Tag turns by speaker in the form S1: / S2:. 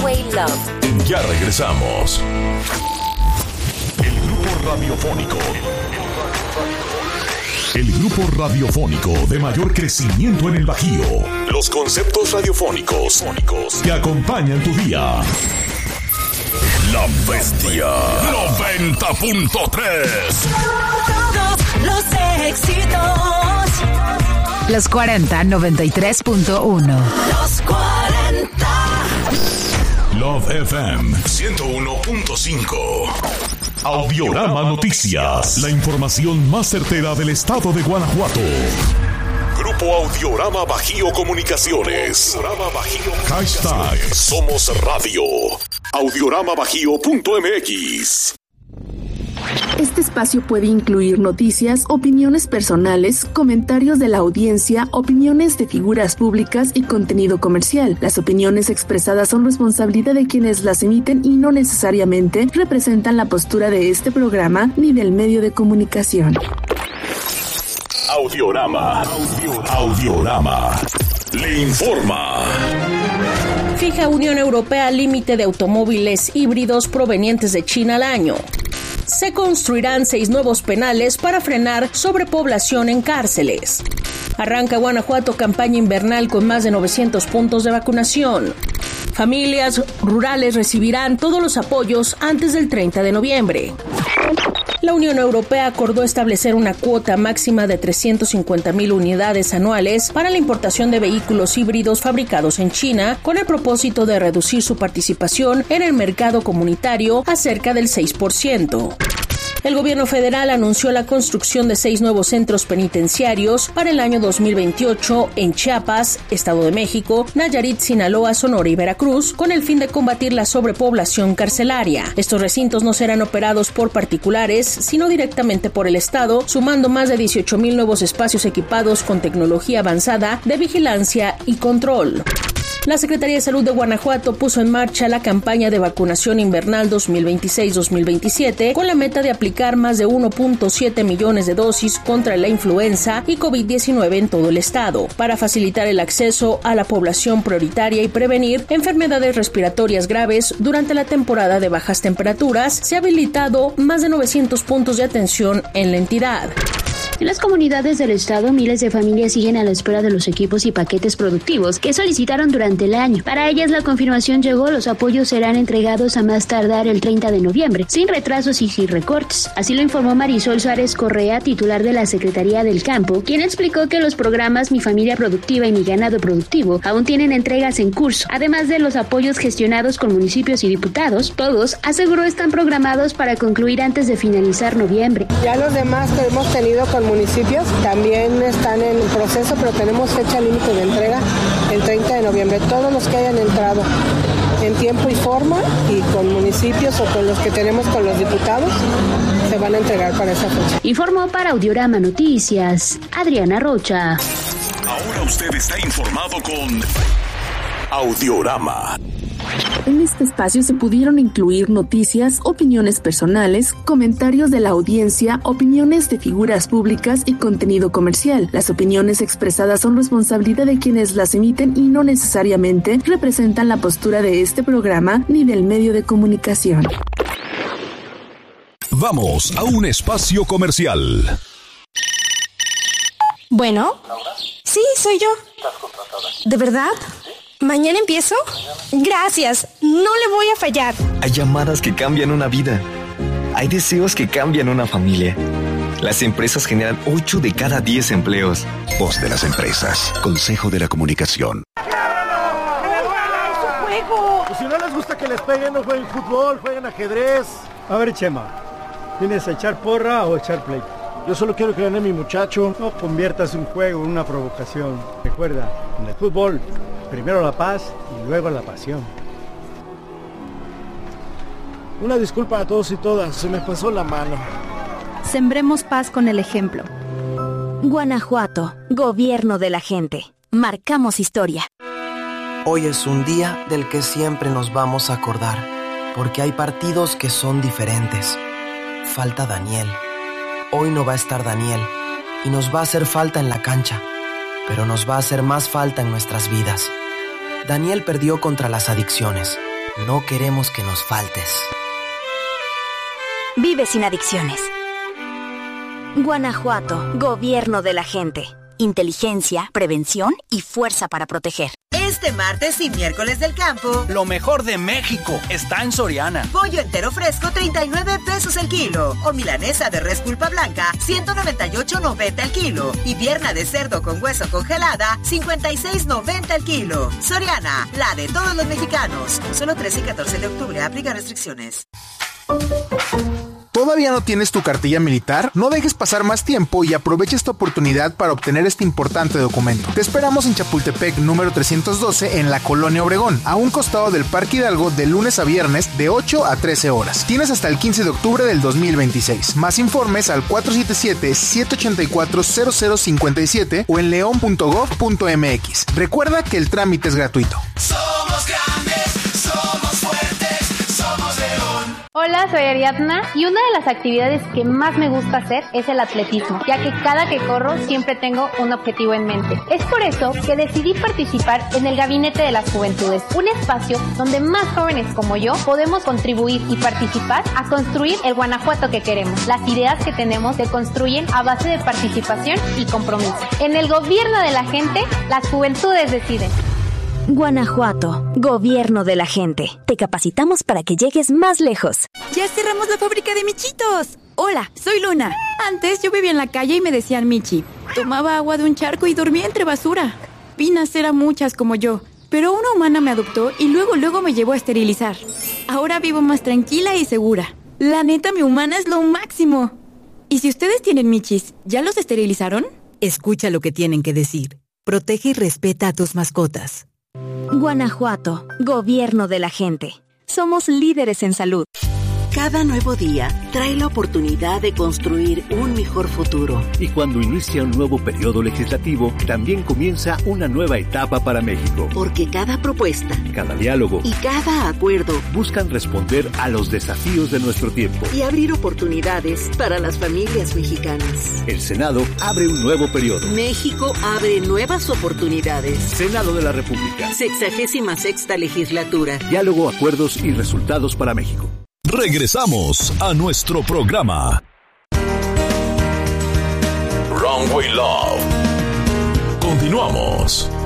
S1: One-Way Love.
S2: Ya regresamos. El grupo radiofónico. El grupo radiofónico de mayor crecimiento en el Bajío. Los conceptos radiofónicos que acompañan tu día. La Bestia 90.3.
S1: Todos los éxitos.
S3: Los 40 93.1.
S1: Los 40.
S2: Love FM 101.5. Audiorama Noticias. La información más certera del estado de Guanajuato. Grupo Audiorama Bajío Comunicaciones. Hashtag Somos Radio. Audioramabajío.mx.
S4: Este espacio puede incluir noticias, opiniones personales, comentarios de la audiencia, opiniones de figuras públicas y contenido comercial. Las opiniones expresadas son responsabilidad de quienes las emiten y no necesariamente representan la postura de este programa ni del medio de comunicación.
S2: Audiorama le informa.
S5: Fija Unión Europea límite de automóviles híbridos provenientes de China al año. Se construirán 6 nuevos penales para frenar sobrepoblación en cárceles. Arranca Guanajuato campaña invernal con más de 900 puntos de vacunación. Familias rurales recibirán todos los apoyos antes del 30 de noviembre. La Unión Europea acordó establecer una cuota máxima de 350,000 unidades anuales para la importación de vehículos híbridos fabricados en China, con el propósito de reducir su participación en el mercado comunitario a cerca del 6%. El gobierno federal anunció la construcción de 6 nuevos centros penitenciarios para el año 2028 en Chiapas, Estado de México, Nayarit, Sinaloa, Sonora y Veracruz, con el fin de combatir la sobrepoblación carcelaria. Estos recintos no serán operados por particulares, sino directamente por el Estado, sumando más de 18,000 nuevos espacios equipados con tecnología avanzada de vigilancia y control. La Secretaría de Salud de Guanajuato puso en marcha la campaña de vacunación invernal 2026-2027 con la meta de aplicar más de 1.7 millones de dosis contra la influenza y COVID-19 en todo el estado, para facilitar el acceso a la población prioritaria y prevenir enfermedades respiratorias graves durante la temporada de bajas temperaturas. Se ha habilitado más de 900 puntos de atención en la entidad.
S6: En las comunidades del estado, miles de familias siguen a la espera de los equipos y paquetes productivos que solicitaron durante el año. Para ellas la confirmación llegó, los apoyos serán entregados a más tardar el 30 de noviembre, sin retrasos y sin recortes. Así lo informó Marisol Suárez Correa, titular de la Secretaría del Campo, quien explicó que los programas Mi Familia Productiva y Mi Ganado Productivo aún tienen entregas en curso. Además de los apoyos gestionados con municipios y diputados, todos, aseguró, están programados para concluir antes de finalizar noviembre.
S7: Ya los demás que hemos tenido con municipios también están en proceso, pero tenemos fecha límite de entrega el 30 de noviembre. Todos los que hayan entrado en tiempo y forma y con municipios o con los que tenemos con los diputados se van a entregar para esa fecha.
S6: Informó para Audiorama Noticias, Adriana Rocha.
S2: Ahora usted está informado con Audiorama.
S4: En este espacio se pudieron incluir noticias, opiniones personales, comentarios de la audiencia, opiniones de figuras públicas y contenido comercial. Las opiniones expresadas son responsabilidad de quienes las emiten y no necesariamente representan la postura de este programa ni del medio de comunicación.
S2: Vamos a un espacio comercial.
S8: Bueno, sí, soy yo. ¿Estás contratada? ¿De verdad? ¿Mañana empiezo? Gracias, no le voy a fallar.
S9: Hay llamadas que cambian una vida. Hay deseos que cambian una familia. Las empresas generan 8 de cada 10 empleos.
S2: Voz de las empresas. Consejo de la Comunicación.
S10: Pues si no les gusta que les peguen, no jueguen fútbol, jueguen ajedrez. A ver, Chema, ¿vienes a echar porra o echar play? Yo solo quiero que gane mi muchacho. No conviertas un juego en una provocación. Recuerda, en el fútbol, primero la paz y luego la pasión. Una disculpa a todos y todas, se me pasó la mano.
S11: Sembremos paz con el ejemplo.
S12: Guanajuato, gobierno de la gente. Marcamos historia.
S13: Hoy es un día del que siempre nos vamos a acordar, porque hay partidos que son diferentes. Falta Daniel. Hoy no va a estar Daniel y nos va a hacer falta en la cancha, pero nos va a hacer más falta en nuestras vidas. Daniel perdió contra las adicciones, No queremos que nos faltes.
S12: Vive sin adicciones. Guanajuato, gobierno de la gente. Inteligencia, prevención y fuerza para proteger.
S14: Este martes y miércoles del campo,
S15: lo mejor de México está en Soriana.
S14: Pollo entero fresco, 39 pesos el kilo. O milanesa de res pulpa blanca, 198.90 el kilo. Y pierna de cerdo con hueso congelada, 56.90 el kilo. Soriana, la de todos los mexicanos. Solo 13 y 14 de octubre, aplica restricciones.
S16: ¿Todavía no tienes tu cartilla militar? No dejes pasar más tiempo y aprovecha esta oportunidad para obtener este importante documento. Te esperamos en Chapultepec número 312 en la Colonia Obregón, a un costado del Parque Hidalgo, de lunes a viernes de 8 a 13 horas. Tienes hasta el 15 de octubre del 2026. Más informes al 477-784-0057 o en leon.gov.mx. Recuerda que el trámite es gratuito.
S17: Somos grandes, somos fuertes, somos León.
S18: Hola, soy Ariadna y una de las actividades que más me gusta hacer es el atletismo, ya que cada que corro siempre tengo un objetivo en mente. Es por eso que decidí participar en el Gabinete de las Juventudes, un espacio donde más jóvenes como yo podemos contribuir y participar a construir el Guanajuato que queremos. Las ideas que tenemos se construyen a base de participación y compromiso. En el gobierno de la gente, las juventudes deciden.
S12: Guanajuato, gobierno de la gente. Te capacitamos para que llegues más lejos.
S19: ¡Ya cerramos la fábrica de michitos! Hola, soy Luna. Antes yo vivía en la calle y me decían Michi. Tomaba agua de un charco y dormía entre basura. Vi nacer a muchas como yo, pero una humana me adoptó y luego me llevó a esterilizar. Ahora vivo más tranquila y segura. La neta, mi humana es lo máximo. Y si ustedes tienen michis, ¿ya los esterilizaron?
S20: Escucha lo que tienen que decir. Protege y respeta a tus mascotas.
S12: Guanajuato, gobierno de la gente. Somos líderes en salud.
S21: Cada nuevo día trae la oportunidad de construir un mejor futuro.
S22: Y cuando inicia un nuevo periodo legislativo, también comienza una nueva etapa para México.
S21: Porque cada propuesta,
S22: cada diálogo
S21: y cada acuerdo
S22: buscan responder a los desafíos de nuestro tiempo
S21: y abrir oportunidades para las familias mexicanas.
S22: El Senado abre un nuevo periodo.
S21: México abre nuevas oportunidades.
S22: Senado de la República.
S21: 66ª legislatura.
S22: Diálogo, acuerdos y resultados para México.
S2: Regresamos a nuestro programa Runway Love. Continuamos.